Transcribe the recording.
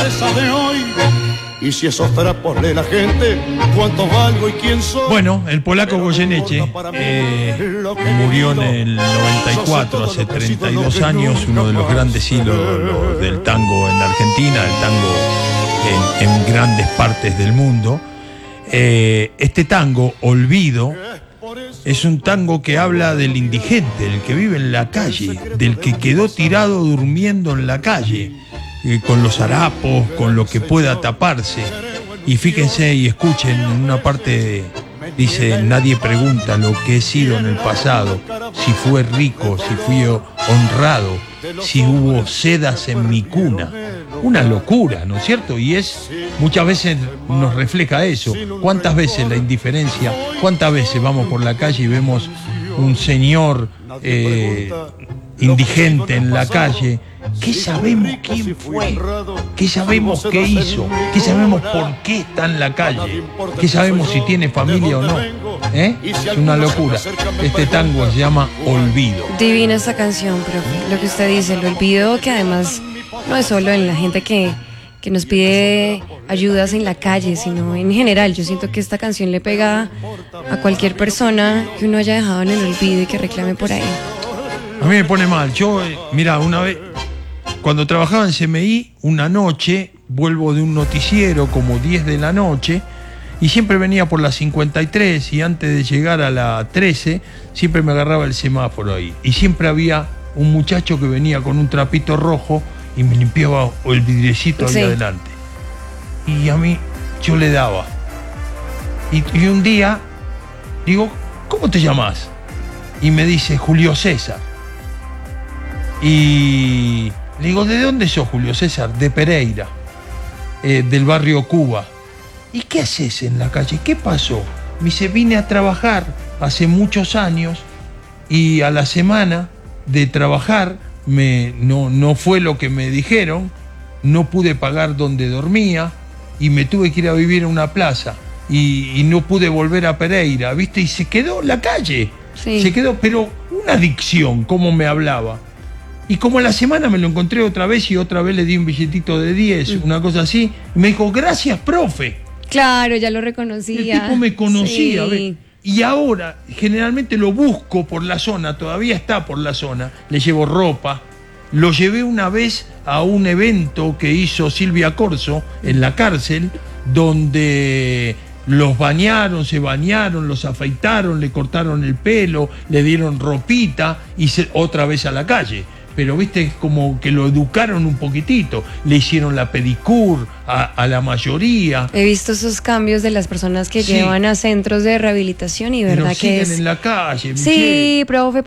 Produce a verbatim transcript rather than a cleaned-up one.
belleza de hoy. Y si esos trapos lee la gente, ¿cuánto valgo y quién soy? Bueno, el polaco Goyeneche eh, murió en el noventa y cuatro, hace treinta y dos años, uno de los grandes ídolos del tango en Argentina, el tango en, en grandes partes del mundo. Eh, este tango, Olvido, es un tango que habla del indigente, del que vive en la calle, del que quedó tirado durmiendo en la calle, eh, con los harapos, con lo que pueda taparse. Y fíjense y escuchen, en una parte dice: nadie pregunta lo que he sido en el pasado, si fue rico, si fui honrado, si hubo sedas en mi cuna. Una locura, ¿no es cierto? Y es, muchas veces nos refleja eso. ¿Cuántas veces la indiferencia, cuántas veces vamos por la calle y vemos un señor eh, indigente en la calle? ¿Qué sabemos quién fue? ¿Qué sabemos qué hizo? ¿Qué sabemos por qué está en la calle? ¿Qué sabemos si tiene familia o no? ¿Eh? Es una locura. Este tango se llama Olvido. Divina esta canción, profe. Lo que usted dice, el olvido, que además no es solo en la gente que, que nos pide ayudas en la calle, sino en general. Yo siento que esta canción le pega a cualquier persona que uno haya dejado en el olvido y que reclame por ahí. A mí me pone mal. Yo, eh, mira, una vez, cuando trabajaba en C M I, una noche, vuelvo de un noticiero como diez de la noche, y siempre venía por la cincuenta y tres, y antes de llegar a la trece, siempre me agarraba el semáforo ahí. Y siempre había un muchacho que venía con un trapito rojo y me limpiaba el vidriecito ahí sí. adelante. Y a mí, yo le daba. Y, y un día, digo, ¿cómo te llamas? Y me dice, Julio César. Y le digo, ¿de dónde sos, Julio César? De Pereira, eh, del barrio Cuba. ¿Y qué haces en la calle? ¿Qué pasó? Me dice, vine a trabajar hace muchos años y a la semana de trabajar me, no, no fue lo que me dijeron, no pude pagar donde dormía y me tuve que ir a vivir a una plaza y, y no pude volver a Pereira, ¿viste? Y se quedó en la calle, sí. se quedó, pero una adicción, como me hablaba. Y como a la semana me lo encontré otra vez y otra vez le di un billetito de diez, mm. una cosa así, y me dijo, gracias, profe. Claro, ya lo reconocía. El tipo me conocía, sí. ¿ves? Y ahora, generalmente lo busco por la zona, todavía está por la zona, le llevo ropa. Lo llevé una vez a un evento que hizo Silvia Corso en la cárcel, donde los bañaron, se bañaron, los afeitaron, le cortaron el pelo, le dieron ropita y se, otra vez a la calle. Pero viste, como que lo educaron un poquitito, le hicieron la pedicure a, a la mayoría. He visto esos cambios de las personas que sí. llevan a centros de rehabilitación y verdad Pero que siguen es... en la calle. Sí, Michelle. profe.